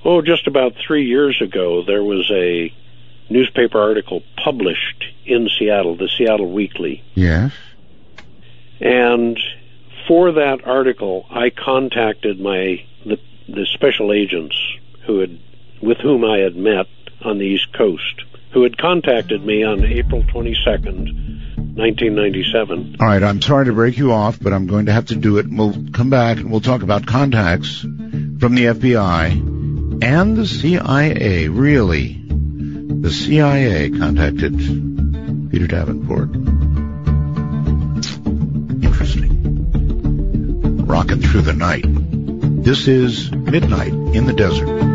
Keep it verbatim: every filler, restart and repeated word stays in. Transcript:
Oh, just about three years ago, there was a newspaper article published in Seattle, the Seattle Weekly. Yes. And for that article, I contacted my the, the special agents who had with whom I had met on the East Coast, who had contacted me on April twenty-second, nineteen ninety-seven. All right, I'm sorry to break you off, but I'm going to have to do it. We'll come back and we'll talk about contacts from the F B I and the C I A. Really, the C I A contacted Peter Davenport. Interesting. Rocking through the night. This is Midnight in the Desert.